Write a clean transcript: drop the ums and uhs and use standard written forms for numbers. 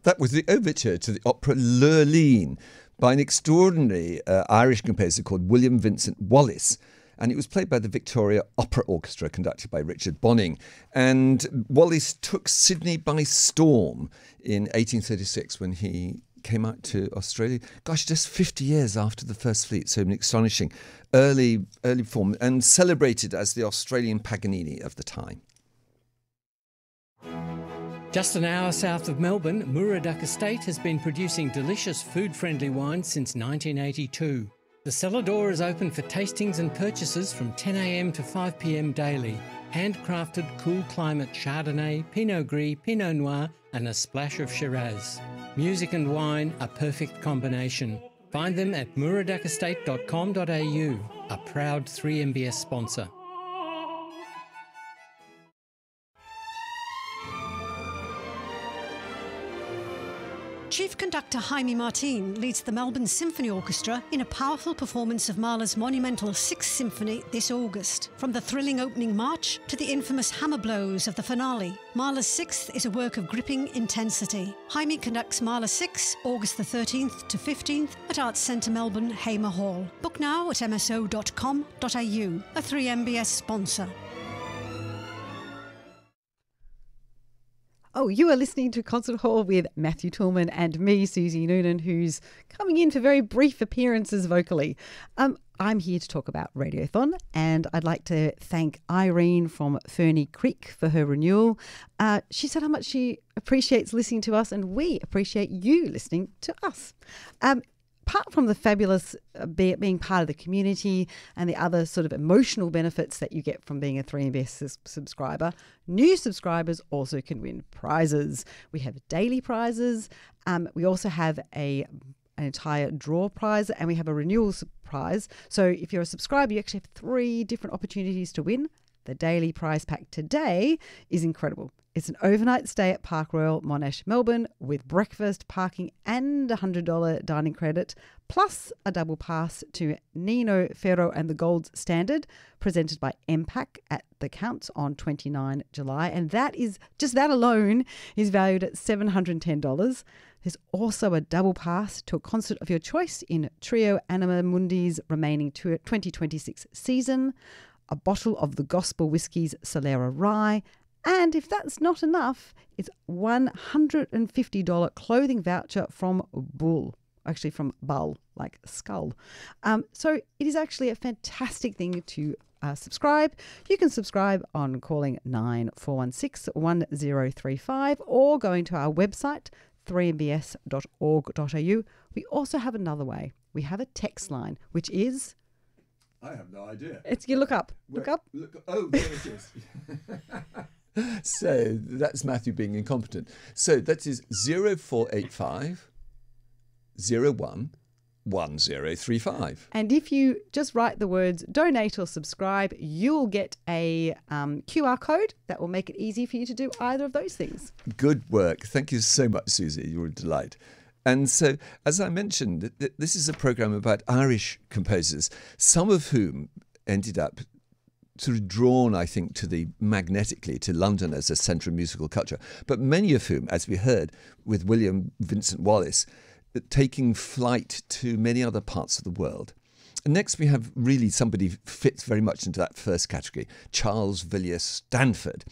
That was the overture to the opera Lurleen by an extraordinary Irish composer called William Vincent Wallace. And it was played by the Victoria Opera Orchestra, conducted by Richard Bonning. And Wallace took Sydney by storm in 1836 when he came out to Australia. Gosh, just 50 years after the First Fleet. So an astonishing early form, and celebrated as the Australian Paganini of the time. Just an hour south of Melbourne, Muraduck Estate has been producing delicious food-friendly wines since 1982. The cellar door is open for tastings and purchases from 10 a.m. to 5 p.m. daily. Handcrafted cool climate Chardonnay, Pinot Gris, Pinot Noir and a splash of Shiraz. Music and wine, a perfect combination. Find them at muraduckestate.com.au, a proud 3MBS sponsor. Chief Conductor Jaime Martin leads the Melbourne Symphony Orchestra in a powerful performance of Mahler's monumental Sixth Symphony this August. From the thrilling opening march to the infamous hammer blows of the finale, Mahler's Sixth is a work of gripping intensity. Jaime conducts Mahler 6, August the 13th to 15th at Arts Centre Melbourne, Hamer Hall. Book now at mso.com.au, a 3MBS sponsor. Oh, you are listening to Concert Hall with Matthew Tillman and me, Susie Noonan, who's coming in for very brief appearances vocally. I'm here to talk about Radiothon, and I'd like to thank Irene from Ferny Creek for her renewal. She said how much she appreciates listening to us, and we appreciate you listening to us. Apart from the fabulous being part of the community and the other sort of emotional benefits that you get from being a 3MBS subscriber, new subscribers also can win prizes. We have daily prizes. We also have an entire draw prize, and we have a renewal prize. So if you're a subscriber, you actually have 3 different opportunities to win. The daily prize pack today is incredible. It's an overnight stay at Park Royal Monash, Melbourne, with breakfast, parking and $100 dining credit, plus a double pass to Nino Ferro and the Gold Standard, presented by MPAC at the Counts on 29 July. And that alone is valued at $710. There's also a double pass to a concert of your choice in Trio Anima Mundi's remaining 2026 season, a bottle of the Gospel Whiskies Solera Rye, and if that's not enough, it's $150 clothing voucher from Bull, actually from Bull, like skull. So it is actually a fantastic thing to subscribe. You can subscribe on calling 9416-1035 or going to our website, 3mbs.org.au. We also have another way. We have a text line, which is... I have no idea. You look up. Oh, there it is. So that's Matthew being incompetent. So that is 0485 01 1035. And if you just write the words donate or subscribe, you'll get a QR code that will make it easy for you to do either of those things. Good work. Thank you so much, Susie. You're a delight. And so, as I mentioned, this is a programme about Irish composers, some of whom ended up sort of drawn, I think, magnetically to London as a centre of musical culture, but many of whom, as we heard with William Vincent Wallace, taking flight to many other parts of the world. And next we have really somebody who fits very much into that first category, Charles Villiers Stanford.